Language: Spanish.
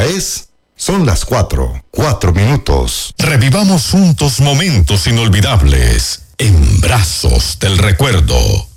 Son las 4:04. Revivamos juntos momentos inolvidables en Brazos del Recuerdo.